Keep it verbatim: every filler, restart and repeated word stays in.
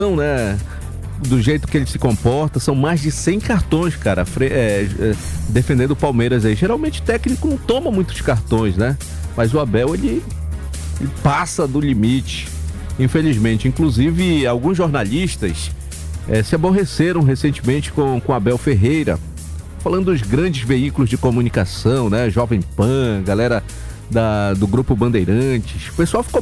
Não, né? Do jeito que ele se comporta, são mais de cem cartões, cara, fre- é, é, defendendo o Palmeiras aí. Geralmente o técnico não toma muitos cartões, né? Mas o Abel, ele, ele passa do limite, infelizmente. Inclusive, alguns jornalistas é, se aborreceram recentemente com, com Abel Ferreira, falando dos grandes veículos de comunicação, né? Jovem Pan, galera da, do Grupo Bandeirantes. O pessoal ficou